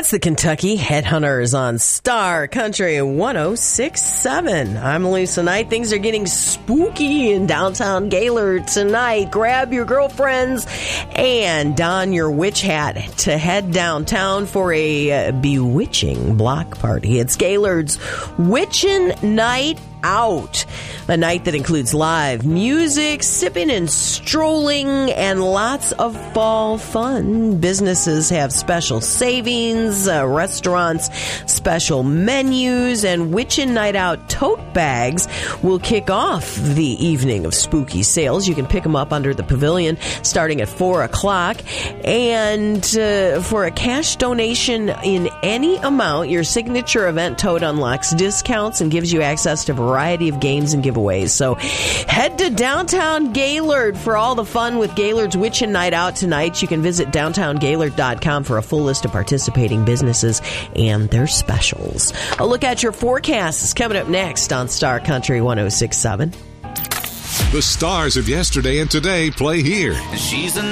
It's the Kentucky Headhunters on Star Country 106.7. I'm Lisa Knight. Things are getting spooky in downtown Gaylord tonight. Grab your girlfriends and don your witch hat to head downtown for a bewitching block party. It's Gaylord's Witchin' Night Out, a night that includes live music, sipping and strolling, and lots of fall fun. Businesses have special savings, restaurants special menus, and Witchin' Night Out tote bags will kick off the evening of spooky sales. You can pick them up under the pavilion starting at 4 o'clock, and for a cash donation in any amount, your signature event tote unlocks discounts and gives you access to a variety of games and giveaways. So head to downtown Gaylord for all the fun with Gaylord's Witchin' Night Out tonight. You can visit downtowngaylord.com for a full list of participating businesses and their specials. A look at your forecast is coming up next on Star Country 106.7. The stars of yesterday and today play here. She's a